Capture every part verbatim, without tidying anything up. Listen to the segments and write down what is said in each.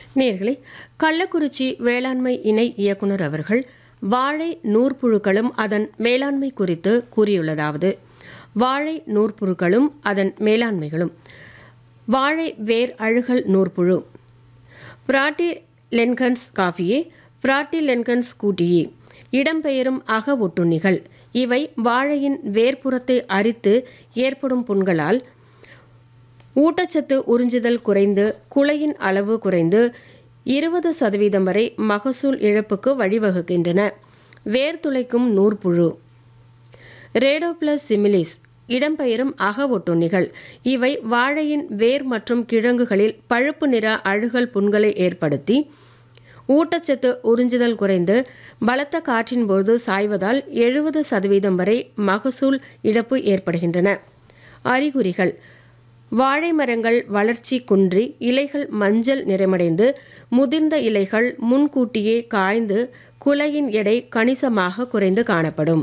நேயர்களே, கள்ளக்குறிச்சி வேளாண்மை இணை இயக்குனர் அவர்கள் வாழை நூற்புழுக்களும் அதன் மேலாண்மை குறித்து கூறியுள்ளதாவது: வாழை நூற்புழுக்களும் அதன் மேலாண்மைகளும். வாழை வேர் அழுகல் நூற்புழு பிராட்டிலென்கன்ஸ் காஃபியே, பிராட்டிலென்கன்ஸ் கூட்டியே இடம்பெயரும் அக ஒட்டுண்ணிகள். இவை வாழையின் வேர்ப்புறத்தை அரித்து ஏற்படும் புண்களால் ஊட்டச்சத்து உறிஞ்சுதல் குறைந்து குலையின் அளவு குறைந்து இருபது சதவீதம் வரை மகசூல் இழப்புக்கு வழிவகுக்கின்றன. வேர் துளைக்கும் நூற்புழு ரேடோப்ளஸ் சிமிலிஸ் இடம்பெயரும் அக ஒட்டுண்ணிகள். இவை வாழையின் வேர் மற்றும் கிழங்குகளில் பழுப்பு நிற அழுகல் புண்களை ஏற்படுத்தி ஊட்டச்சத்து உறிஞ்சுதல் குறைந்து பலத்த காற்றின் போது சாய்வதால் எழுபது சதவீதம் வரை மகசூல் இழப்பு ஏற்படுகின்றன. அறிகுறிகள்: வாழை மரங்கள் வளர்ச்சி குன்றி இலைகள் மஞ்சள் நிறமடைந்து முதிர்ந்த இலைகள் முன்கூட்டியே காய்ந்து குலையின் எடை கணிசமாக குறைந்து காணப்படும்.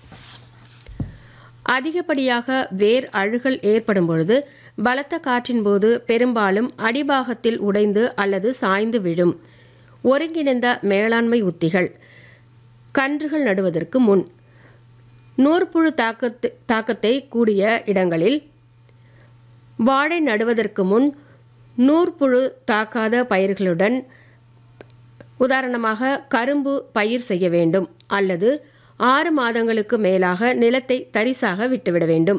அதிகப்படியாக வேர் அழுகல் ஏற்படும் பொழுது பலத்த காற்றின் போது பெரும்பாலும் அடிபாகத்தில் உடைந்து அல்லது சாய்ந்து விழும். ஒருங்கிணைந்த மேலாண்மை உத்திகள்: கன்றுகள் நடுவதற்கு முன் நூற்புழு தாக்கத்தை தாக்கத்தை கூடிய இடங்களில் வாழை நடுவதற்கு முன் நூற்புழு தாக்காத பயிர்களுடன், உதாரணமாக கரும்பு பயிர் செய்ய வேண்டும், அல்லது ஆறு மாதங்களுக்கு மேலாக நிலத்தை தரிசாக விட்டுவிட வேண்டும்.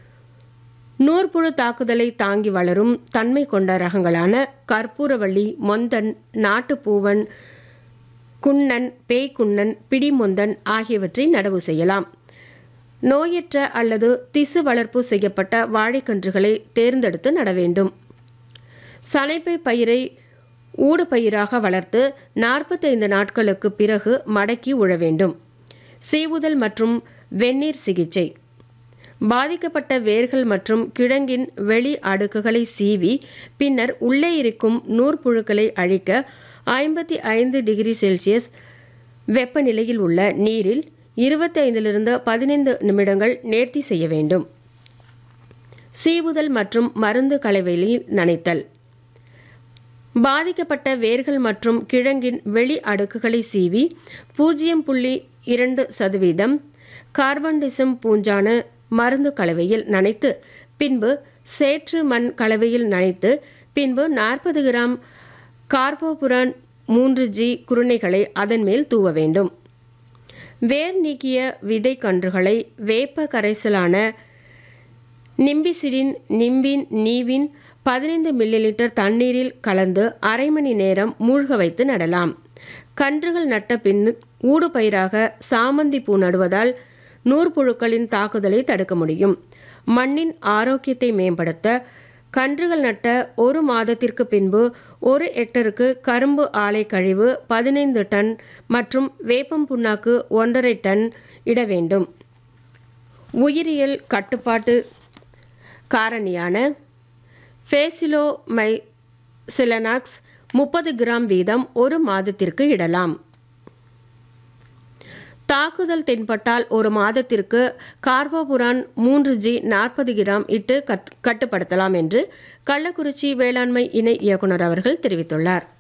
நூற்புழு தாக்குதலை தாங்கி வளரும் தன்மை கொண்ட ரகங்களான கற்பூரவள்ளி, மொந்தன், நாட்டுப்பூவன், குன்னன், பேய்க்குன்னன், பிடிமொந்தன் ஆகியவற்றை நடவு செய்யலாம். நோயற்ற அல்லது திசு வளர்ப்பு செய்யப்பட்ட வாழைக்கன்றுகளை தேர்ந்தெடுத்து நட வேண்டும். சனைப்பை பயிரை ஊடு பயிராக வளர்த்து நாற்பத்தைந்து நாட்களுக்கு பிறகு மடக்கி உழ வேண்டும். சீவுதல் மற்றும் வெந்நீர் சிகிச்சை: பாதிக்கப்பட்ட வேர்கள் மற்றும் கிழங்கின் வெளி அடுக்குகளை சீவி பின்னர் உள்ளே இருக்கும் நூற்புழுக்களை அழிக்க ஐம்பத்தி ஐந்து டிகிரி செல்சியஸ் வெப்பநிலையில் உள்ள நீரில் இருபத்தி ஐந்திலிருந்து பதினைந்து நிமிடங்கள் நேர்த்தி செய்ய வேண்டும். சீவுதல் மற்றும் மருந்து கலவையில் நனைத்தல்: பாதிக்கப்பட்ட வேர்கள் மற்றும் கிழங்கின் வெளி அடுக்குகளை சீவி பூஜ்ஜியம் புள்ளி இரண்டு சதவீதம் கார்பன்டிசம் பூஞ்சான மருந்து கலவையில் நனைத்து பின்பு சேற்று மண் கலவையில் நனைத்து பின்பு நாற்பது கிராம் கார்போபுரான் மூன்று ஜி குருணைகளை அதன் மேல் தூவ வேண்டும். வேர் நீக்கிய விதை கன்றுகளை வேப்ப கரைசலான நிம்பிசிடின் நிம்பின் நீவின் பதினைந்து மில்லி லிட்டர் தண்ணீரில் கலந்து அரை மணி நேரம் மூழ்க வைத்து நடலாம். கன்றுகள் நட்ட பின் ஊடு பயிராக சாமந்தி பூ நடுவதால் நூற்புழுக்களின் தாக்குதலை தடுக்க முடியும். மண்ணின் ஆரோக்கியத்தை மேம்படுத்த கன்றுகள் நட்ட ஒரு மாதத்திற்கு பின்பு ஒரு ஹெக்டருக்கு கரும்பு ஆலை கழிவு பதினைந்து டன் மற்றும் வேப்பம் புண்ணாக்கு ஒன்றரை டன் இட வேண்டும். உயிரியல் கட்டுப்பாட்டு காரணியான பேசிலோமைசிலனாக்ஸ் முப்பது கிராம் வீதம் ஒரு மாதத்திற்கு இடலாம். தாக்குதல் தென்பட்டால் ஒரு மாதத்திற்கு கார்போபுரான் மூன்று ஜி நாற்பது கிராம் இட்டு கட்டுப்படுத்தலாம் என்று கள்ளக்குறிச்சி வேளாண்மை இணை இயக்குனர் அவர்கள் தெரிவித்துள்ளார்.